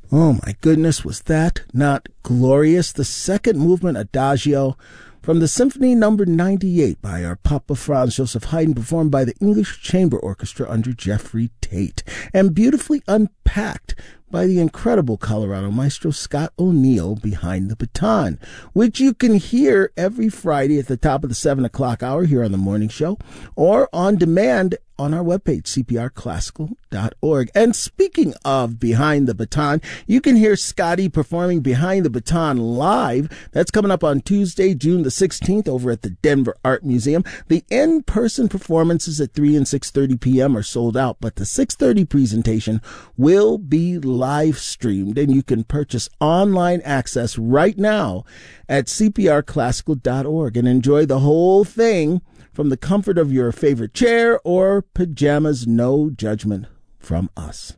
Oh my goodness, was that not glorious? The second movement, Adagio, from the Symphony Number 98 by our Papa Franz Joseph Haydn, performed by the English Chamber Orchestra under Jeffrey Tate, and beautifully unpacked by the incredible Colorado maestro Scott O'Neill behind the baton, which you can hear every Friday at the top of the 7 o'clock hour here on the morning show, or on demand on our webpage, cprclassical.org. And speaking of Behind the Baton, you can hear Scotty performing Behind the Baton live. That's coming up on Tuesday, June the 16th over at the Denver Art Museum. The in-person performances at 3 and 6:30 p.m. are sold out, but the 6:30 presentation will be live streamed, and you can purchase online access right now at cprclassical.org and enjoy the whole thing from the comfort of your favorite chair or pajamas. No judgment from us.